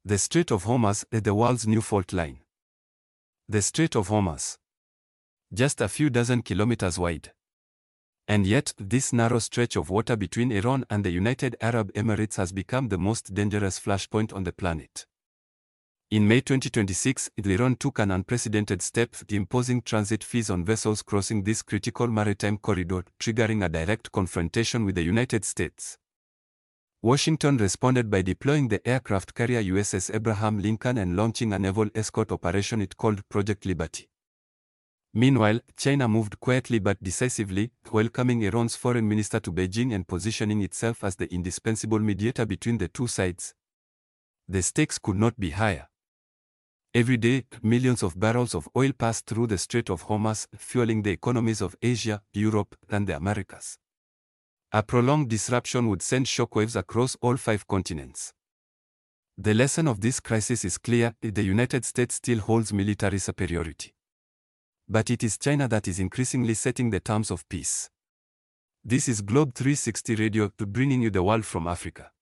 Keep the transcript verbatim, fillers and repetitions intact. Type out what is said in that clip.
The Strait of Hormuz is the world's new fault line. The Strait of Hormuz, just a few dozen kilometers wide. And yet, this narrow stretch of water between Iran and the United Arab Emirates has become the most dangerous flashpoint on the planet. In May twenty twenty-six, Iran took an unprecedented step, imposing transit fees on vessels crossing this critical maritime corridor, triggering a direct confrontation with the United States. Washington responded by deploying the aircraft carrier U S S Abraham Lincoln and launching a naval escort operation it called Project Liberty. Meanwhile, China moved quietly but decisively, welcoming Iran's foreign minister to Beijing and positioning itself as the indispensable mediator between the two sides. The stakes could not be higher. Every day, millions of barrels of oil pass through the Strait of Hormuz, fueling the economies of Asia, Europe, and the Americas. A prolonged disruption would send shockwaves across all five continents. The lesson of this crisis is clear: the United States still holds military superiority. But it is China that is increasingly setting the terms of peace. This is Globe three sixty Radio, bringing you the world from Africa.